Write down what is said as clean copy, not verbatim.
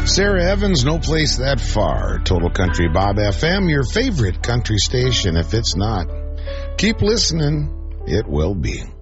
Sarah Evans, No Place That Far. Total Country Bob FM, your favorite country station. If it's not, keep listening. It will be.